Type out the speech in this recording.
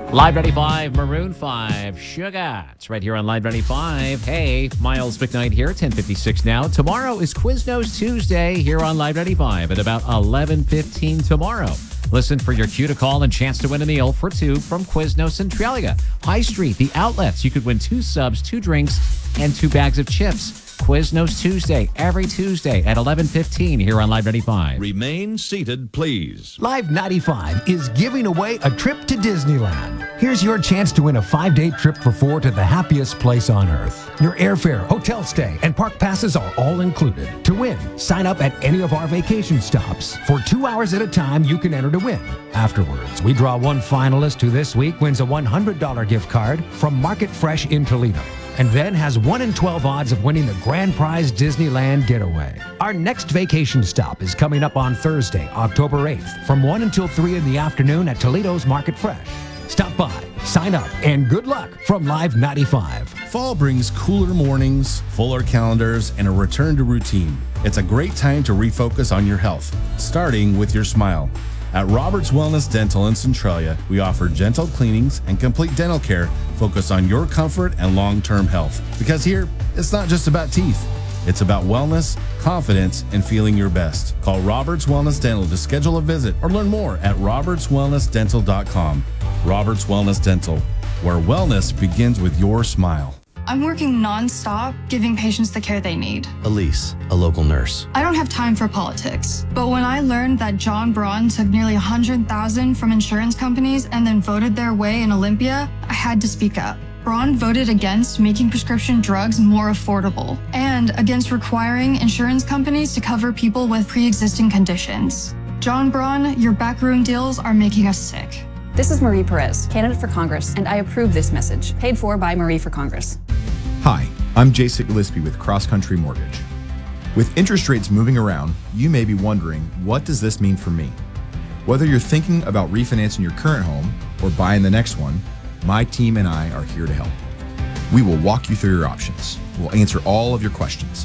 Live 95, Maroon 5, Sugar. It's right here on Live 95. Hey, Miles McKnight here, 10:56 now. Tomorrow is Quiznos Tuesday here on Live 95 at about 11:15 tomorrow. Listen for your cue to call and chance to win a meal for two from Quiznos Centralia. High Street, the outlets. You could win 2 subs, 2 drinks, and 2 bags of chips. Quiznos Tuesday, every Tuesday at 11:15 here on Live 95. Remain seated, please. Live 95 is giving away a trip to Disneyland. Here's your chance to win a 5-day trip for 4 to the happiest place on earth. Your airfare, hotel stay, and park passes are all included. To win, sign up at any of our vacation stops. For 2 hours at a time, you can enter to win. Afterwards, we draw one finalist who this week wins a $100 gift card from Market Fresh in Toledo, and then has 1 in 12 odds of winning the grand prize Disneyland getaway. Our next vacation stop is coming up on Thursday, October 8th, from 1 until 3 in the afternoon at Toledo's Market Fresh. Stop by, sign up, and good luck from Live 95. Fall brings cooler mornings, fuller calendars, and a return to routine. It's a great time to refocus on your health, starting with your smile. At Roberts Wellness Dental in Centralia, we offer gentle cleanings and complete dental care focused on your comfort and long-term health. Because here, it's not just about teeth. It's about wellness, confidence, and feeling your best. Call Roberts Wellness Dental to schedule a visit or learn more at robertswellnessdental.com. Roberts Wellness Dental, where wellness begins with your smile. I'm working nonstop, giving patients the care they need. Elise, a local nurse. I don't have time for politics. But when I learned that John Braun took nearly $100,000 from insurance companies and then voted their way in Olympia, I had to speak up. Braun voted against making prescription drugs more affordable and against requiring insurance companies to cover people with pre-existing conditions. John Braun, your backroom deals are making us sick. This is Marie Perez, candidate for Congress, and I approve this message, paid for by Marie for Congress. Hi, I'm Jason Gillespie with Cross Country Mortgage. With interest rates moving around, you may be wondering, what does this mean for me? Whether you're thinking about refinancing your current home or buying the next one, my team and I are here to help. We will walk you through your options. We'll answer all of your questions.